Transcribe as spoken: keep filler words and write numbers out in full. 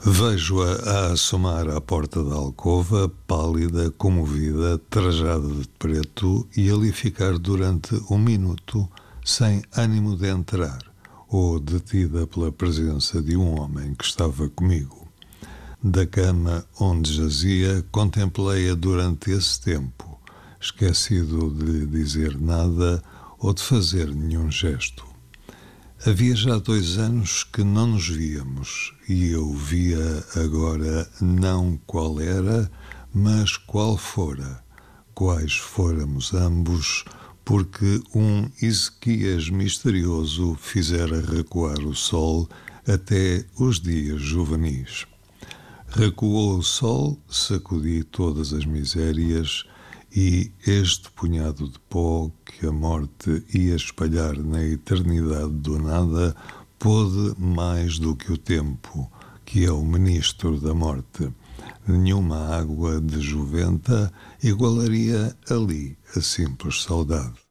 Vejo-a a assomar à porta da alcova, pálida, comovida, trajada de preto, e ali ficar durante um minuto, sem ânimo de entrar, ou detida pela presença de um homem que estava comigo. Da cama onde jazia, contemplei-a durante esse tempo, esquecido de lhe dizer nada ou de fazer nenhum gesto. Havia já dois anos que não nos víamos, e eu via agora não qual era, mas qual fora, quais fôramos ambos, porque um Ezequias misterioso fizera recuar o sol até os dias juvenis. Recuou o sol, sacudi todas as misérias, e este punhado de pó que a morte ia espalhar na eternidade do nada pôde mais do que o tempo, que é o ministro da morte. Nenhuma água de juventa igualaria ali a simples saudade.